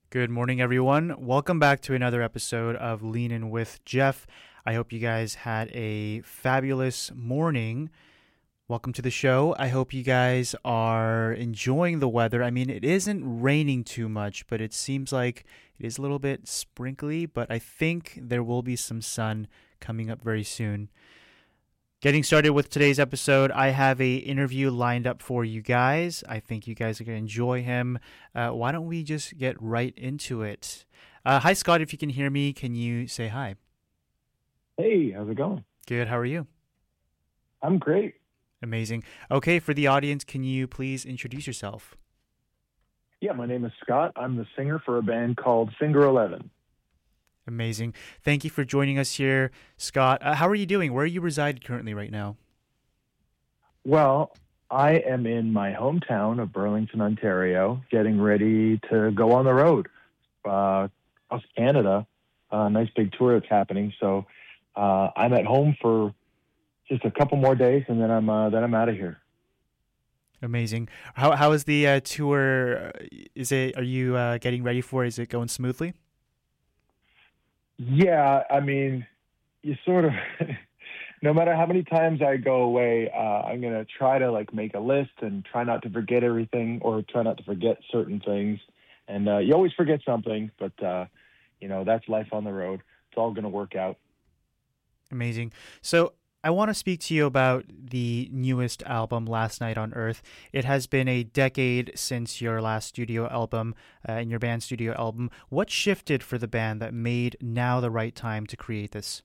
Good morning, everyone. Welcome back to another episode of Lean In with Jeff. I hope you guys had a fabulous morning. Welcome to the show. I hope you guys are enjoying the weather. I mean, it isn't raining too much, but it seems like it is a little bit sprinkly, but I think there will be some sun coming up very soon. Getting started with today's episode, I have a interview lined up for you guys. I think you guys are going to enjoy him. Why don't we just get right into it? Hi, Scott. If you can hear me, can you say hi? Hey, how's it going? Good. How are you? I'm great. Amazing. Okay, for the audience, can you please introduce yourself? Yeah, my name is Scott. I'm the singer for a band called Finger 11. Amazing. Thank you for joining us here, Scott. How are you doing? Where are you resided currently right now? Well, I am in my hometown of Burlington, Ontario, getting ready to go on the road across Canada. A nice big tour that's happening. So I'm at home for just a couple more days, and then I'm out of here. Amazing. How is the tour? Are you getting ready for it? Is it going smoothly? Yeah, I mean, you sort of, no matter how many times I go away, I'm gonna try to like make a list and try not to forget everything or try not to forget certain things. And you always forget something, but that's life on the road. It's all gonna work out. Amazing. So I want to speak to you about the newest album, Last Night on Earth. It has been a decade since your last studio album and your band's studio album. What shifted for the band that made now the right time to create this?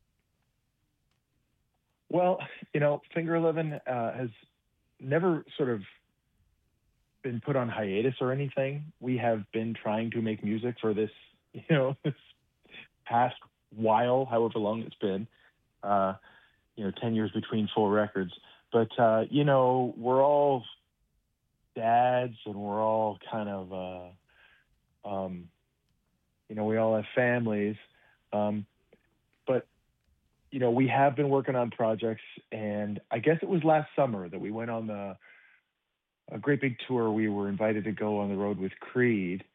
Well, Finger Eleven has never sort of been put on hiatus or anything. We have been trying to make music for this, this past while, however long it's been. 10 years between full records. But, we're all dads and we're all kind of, we all have families. But, we have been working on projects, and I guess it was last summer that we went on a great big tour. We were invited to go on the road with Creed.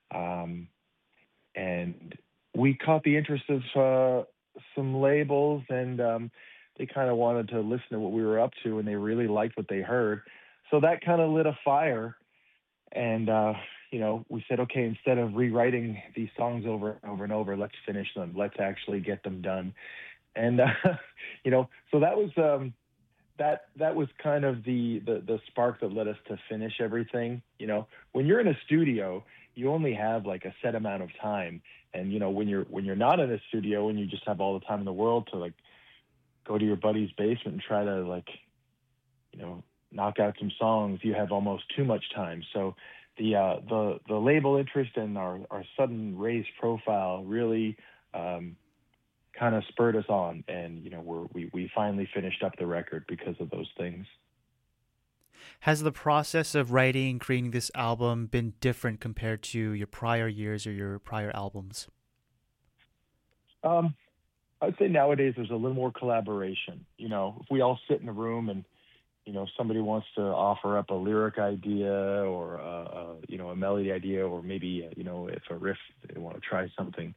And we caught the interest of some labels, and they kind of wanted to listen to what we were up to, and they really liked what they heard. So that kind of lit a fire. And, we said, okay, instead of rewriting these songs over and over and over, let's finish them. Let's actually get them done. And, so that was that was kind of the spark that led us to finish everything. When you're in a studio, you only have like a set amount of time. And, when you're not in a studio and you just have all the time in the world to like go to your buddy's basement and try to knock out some songs, you have almost too much time. So the label interest and our sudden raised profile really kind of spurred us on, and we finally finished up the record because of those things. Has the process of writing and creating this album been different compared to your prior years or your prior albums? I'd say nowadays there's a little more collaboration. If we all sit in a room and somebody wants to offer up a lyric idea or a melody idea, or maybe if a riff they want to try something.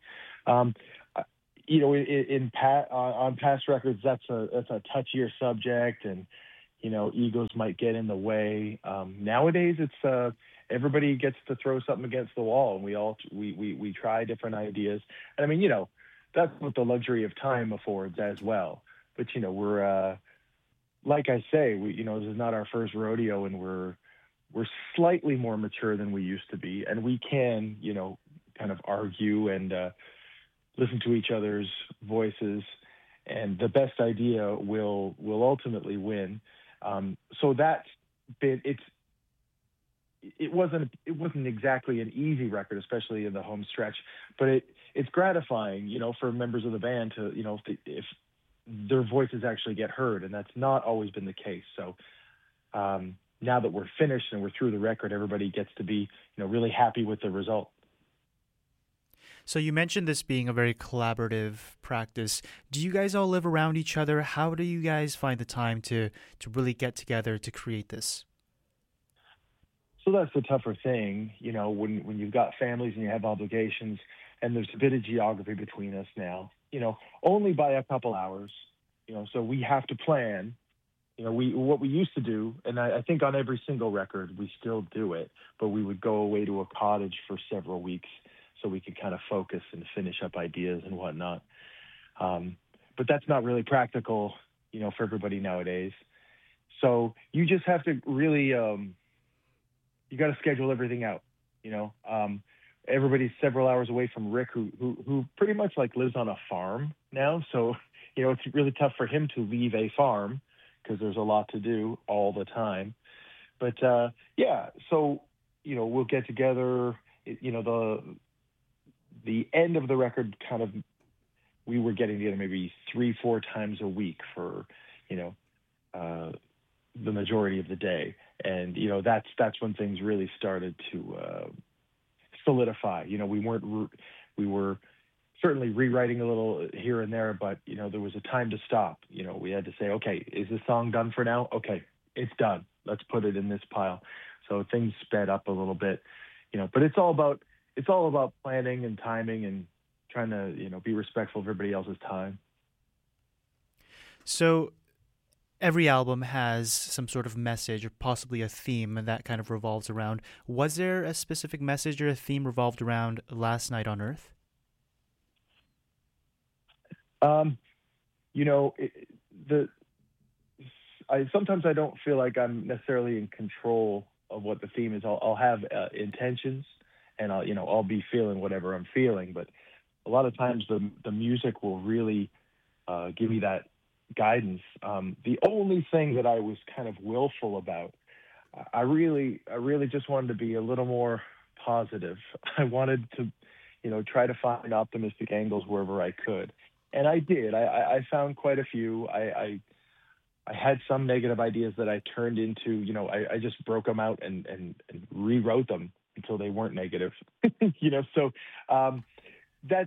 On past records, that's a touchier subject, and egos might get in the way. Nowadays, it's everybody gets to throw something against the wall, and we try different ideas. And I mean, that's what the luxury of time affords as well. But we're like I say, this is not our first rodeo, and we're slightly more mature than we used to be, and we can kind of argue and listen to each other's voices, and the best idea will ultimately win. So that's been it wasn't exactly an easy record, especially in the home stretch, but it's gratifying, for members of the band to, if their voices actually get heard, and that's not always been the case. So now that we're finished and we're through the record, everybody gets to be, really happy with the result. So you mentioned this being a very collaborative practice. Do you guys all live around each other? How do you guys find the time to really get together to create this? So that's the tougher thing, when you've got families and you have obligations, and there's a bit of geography between us now, only by a couple hours, so we have to plan. What we used to do, and I think on every single record we still do it, but we would go away to a cottage for several weeks so we could kind of focus and finish up ideas and whatnot. But that's not really practical, for everybody nowadays. So you just have to really, you got to schedule everything out. Everybody's several hours away from Rick, who pretty much like lives on a farm now. So it's really tough for him to leave a farm because there's a lot to do all the time. But yeah, so we'll get together. The end of the record kind of, we were getting together maybe 3-4 times a week for the majority of the day, and that's when things really started to solidify. We were certainly rewriting a little here and there, but there was a time to stop. We had to say, okay, is this song done for now? Okay, it's done. Let's put it in this pile. So things sped up a little bit, but it's all about planning and timing and trying to be respectful of everybody else's time. So every album has some sort of message or possibly a theme that kind of revolves around. Was there a specific message or a theme revolved around Last Night on Earth? Sometimes I don't feel like I'm necessarily in control of what the theme is. I'll have intentions, and I'll be feeling whatever I'm feeling. But a lot of times the music will really give me that guidance. The only thing that I was kind of willful about, I really just wanted to be a little more positive. I wanted to, try to find optimistic angles wherever I could. And I did. I found quite a few. I had some negative ideas that I turned into, I just broke them out and rewrote them until they weren't negative. So that's,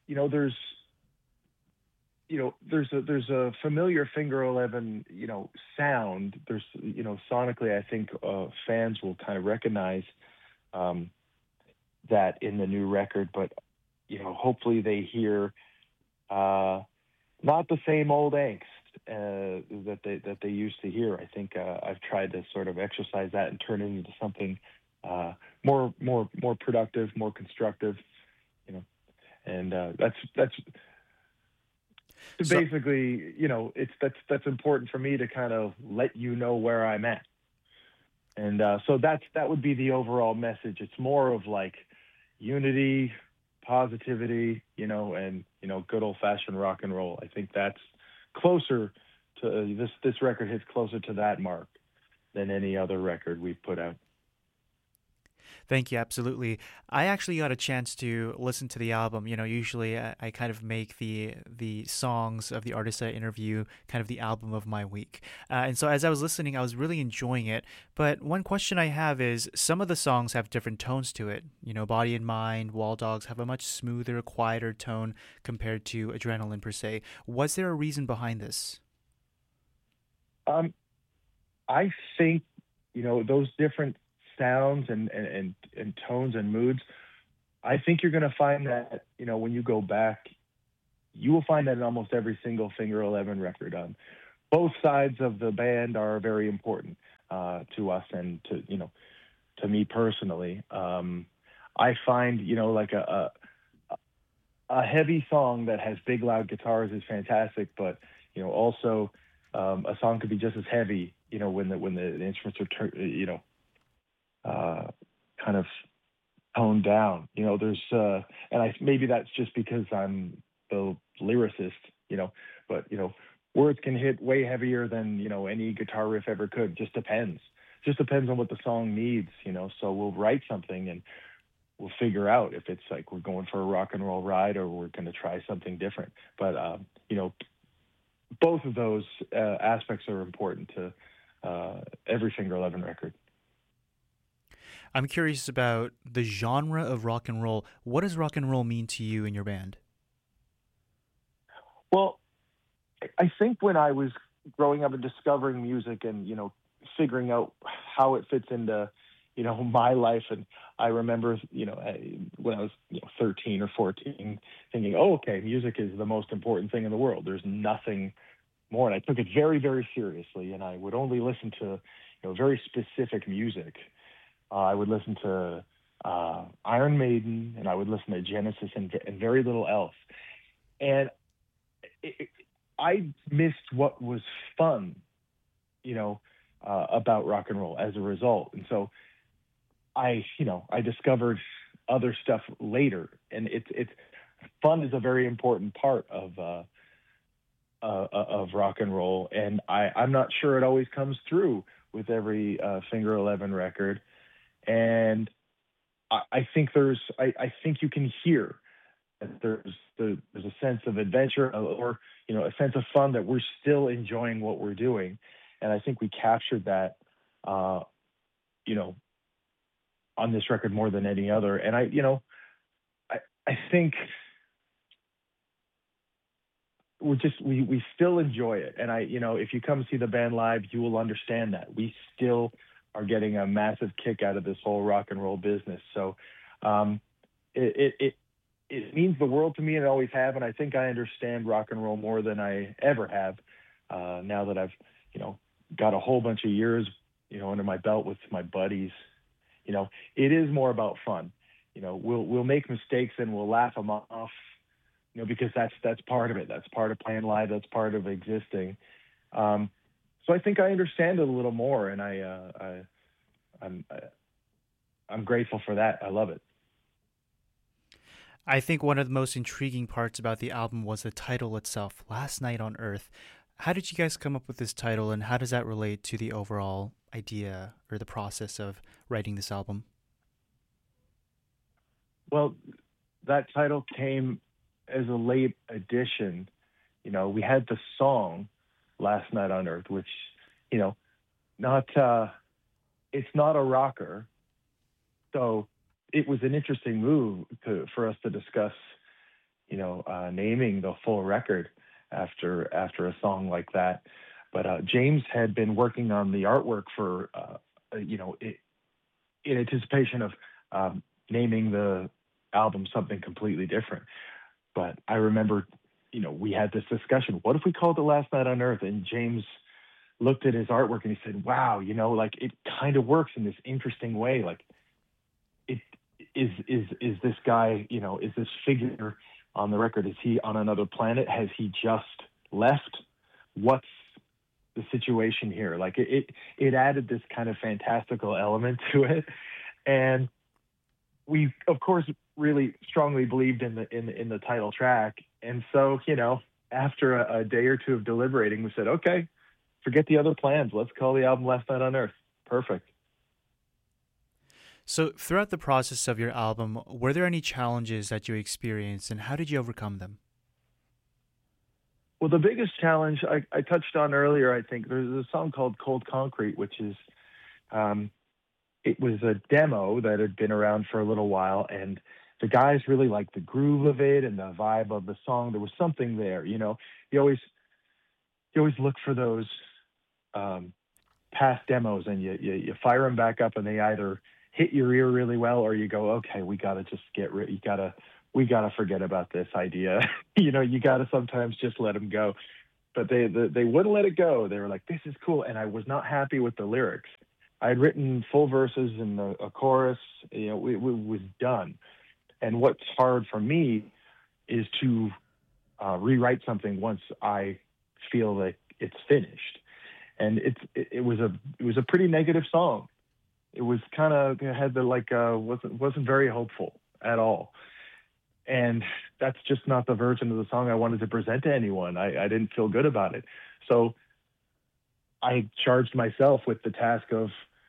there's a familiar Finger 11, sound. There's, sonically, I think fans will kind of recognize that in the new record, but, hopefully they hear not the same old angst that they used to hear. I think I've tried to sort of exercise that and turn it into something more productive, more constructive, and that's basically, that's important for me to kind of let you know where I'm at. And so that would be the overall message. It's more of like unity, positivity, and good old fashioned rock and roll. I think that's closer to this record hits closer to that mark than any other record we've put out. Thank you. Absolutely. I actually got a chance to listen to the album. Usually I kind of make the songs of the artists I interview kind of the album of my week. And so as I was listening, I was really enjoying it. But one question I have is some of the songs have different tones to it. Body and Mind, Wall Dogs have a much smoother, quieter tone compared to Adrenaline per se. Was there a reason behind this? I think, those different sounds and tones and moods, I think you're going to find that, when you go back, you will find that in almost every single Finger 11 record. Both sides of the band are very important to us and to me personally. I find, like a heavy song that has big, loud guitars is fantastic, but, also a song could be just as heavy, when the instruments are, kind of toned down. There's, and maybe that's just because I'm the lyricist, but, words can hit way heavier than, any guitar riff ever could. Just depends on what the song needs, so we'll write something and we'll figure out if it's like we're going for a rock and roll ride or we're going to try something different. But, both of those aspects are important to every Finger 11 record. I'm curious about the genre of rock and roll. What does rock and roll mean to you and your band? Well, I think when I was growing up and discovering music and, figuring out how it fits into, my life. And I remember, when I was, 13 or 14, thinking, oh, okay, music is the most important thing in the world. There's nothing more. And I took it very, very seriously. And I would only listen to, very specific music. I would listen to Iron Maiden, and I would listen to Genesis and very little else. And I missed what was fun, about rock and roll as a result. And so I discovered other stuff later, and it's fun is a very important part of rock and roll. And I'm not sure it always comes through with every Finger Eleven record. And I think I think you can hear that there's a sense of adventure, or a sense of fun, that we're still enjoying what we're doing. And I think we captured that, on this record more than any other. And I think we still enjoy it. And if you come see the band live, you will understand that we still are getting a massive kick out of this whole rock and roll business. So it means the world to me, and always have. And I think I understand rock and roll more than I ever have, now that I've, got a whole bunch of years, under my belt with my buddies. It is more about fun. We'll make mistakes and we'll laugh them off, because that's part of it. That's part of playing live. That's part of existing. So I think I understand it a little more, and I'm grateful for that. I love it. I think one of the most intriguing parts about the album was the title itself, Last Night on Earth. How did you guys come up with this title, and how does that relate to the overall idea or the process of writing this album? Well, that title came as a late addition. We had the song Last Night on Earth, which, not it's not a rocker. So it was an interesting move for us to discuss, naming the full record after a song like that. But James had been working on the artwork for, in anticipation of naming the album something completely different. But I remember, we had this discussion. What if we called it Last Night on Earth? And James looked at his artwork and he said, wow, it kind of works in this interesting way. Like, it is this guy, is this figure on the record, is he on another planet? Has he just left? What's the situation here? Like, it added this kind of fantastical element to it. And we, of course, really strongly believed in the title track. And so, after a day or two of deliberating, we said, okay, forget the other plans. Let's call the album Last Night on Earth. Perfect. So throughout the process of your album, were there any challenges that you experienced, and how did you overcome them? Well, the biggest challenge I touched on earlier, I think, there's a song called Cold Concrete, which is, it was a demo that had been around for a little while, and the guys really liked the groove of it and the vibe of the song. There was something there, you always look for those past demos, and you fire them back up, and they either hit your ear really well, or you go, okay, we got to just we got to forget about this idea. You got to sometimes just let them go. But they wouldn't let it go. They were like, this is cool. And I was not happy with the lyrics. I had written full verses and a chorus. It was done. And what's hard for me is to rewrite something once I feel that it's finished. And it was a pretty negative song. It was kind of had wasn't very hopeful at all. And that's just not the version of the song I wanted to present to anyone. I didn't feel good about it. So I charged myself with the task of,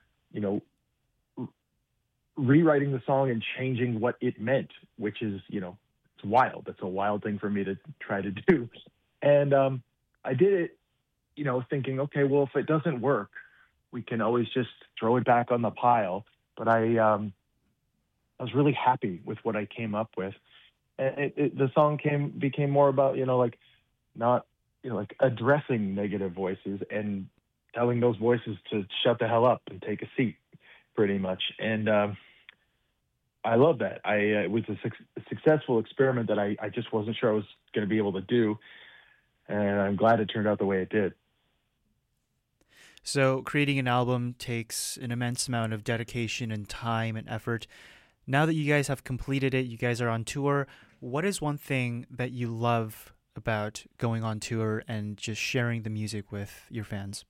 rewriting the song and changing what it meant, which is, it's wild. That's a wild thing for me to try to do. And I did it, thinking, okay, well, if it doesn't work, we can always just throw it back on the pile. But I was really happy with what I came up with. And the song became more about, not, addressing negative voices and telling those voices to shut the hell up and take a seat. pretty much. And I love that. It was a successful experiment that I just wasn't sure I was going to be able to do. And I'm glad it turned out the way it did. So creating an album takes an immense amount of dedication and time and effort. Now that you guys have completed it, you guys are on tour. What is one thing that you love about going on tour and just sharing the music with your fans?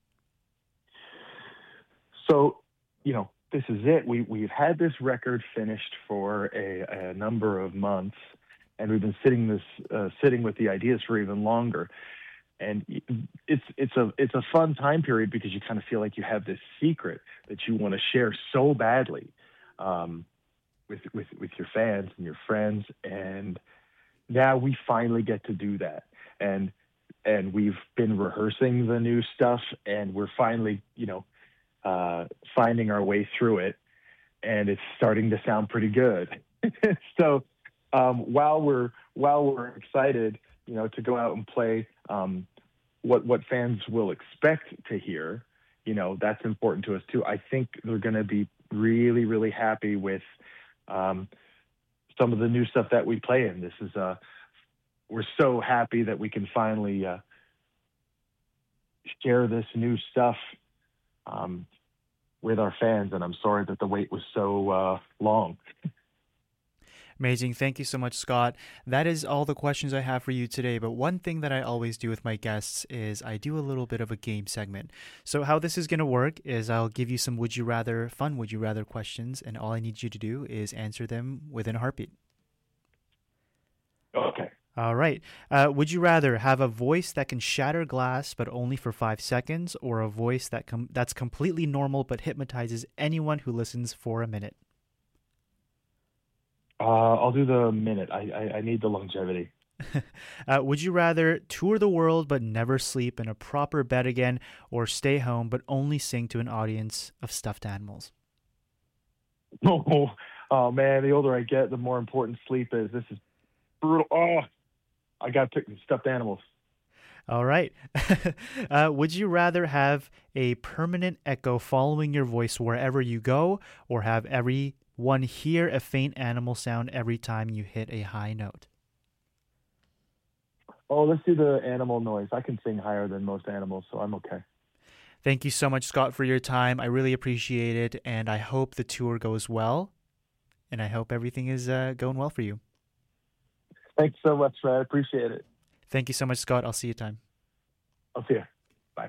So, this is it. We've had this record finished for a number of months, and we've been sitting with the ideas for even longer. And it's a fun time period because you kind of feel like you have this secret that you want to share so badly with your fans and your friends. And now we finally get to do that. And we've been rehearsing the new stuff, and we're finally finding our way through it, and it's starting to sound pretty good. So while we're excited, to go out and play what fans will expect to hear, that's important to us too. I think they're going to be really, really happy with some of the new stuff that we play in. This is we're so happy that we can finally share this new stuff with our fans, and I'm sorry that the wait was so long. Amazing. Thank you so much, Scott. That is all the questions I have for you today. But one thing that I always do with my guests is I do a little bit of a game segment. So how this is going to work is I'll give you some would you rather questions, and all I need you to do is answer them within a heartbeat. Okay. All right. Would you rather have a voice that can shatter glass but only for 5 seconds, or a voice that's completely normal but hypnotizes anyone who listens for a minute? I'll do the minute. I need the longevity. Would you rather tour the world but never sleep in a proper bed again, or stay home but only sing to an audience of stuffed animals? Oh man, the older I get, the more important sleep is. This is brutal. Oh, I got to pick the stuffed animals. All right. Would you rather have a permanent echo following your voice wherever you go, or have everyone hear a faint animal sound every time you hit a high note? Oh, let's do the animal noise. I can sing higher than most animals, so I'm okay. Thank you so much, Scott, for your time. I really appreciate it, and I hope the tour goes well, and I hope everything is going well for you. Thanks so much, Fred. I appreciate it. Thank you so much, Scott. I'll see you time. I'll see you. Bye.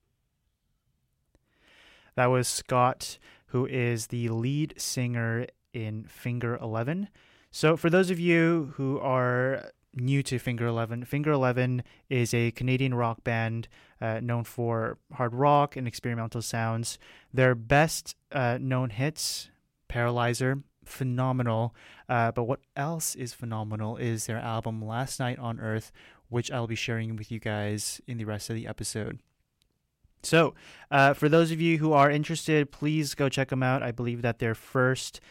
That was Scott, who is the lead singer in Finger Eleven. So for those of you who are new to Finger Eleven is a Canadian rock band known for hard rock and experimental sounds. Their best known hits, Paralyzer, phenomenal. But what else is phenomenal is their album Last Night on Earth, which I'll be sharing with you guys in the rest of the episode. So for those of you who are interested, please go check them out. I believe that their first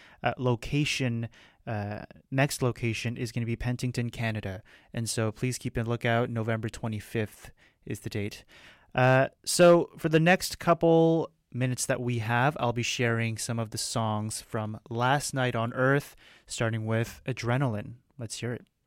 next location is going to be Penticton, Canada. And so please keep a lookout. November 25th is the date. So for the next couple minutes that we have, I'll be sharing some of the songs from Last Night on Earth, starting with Adrenaline. Let's hear it.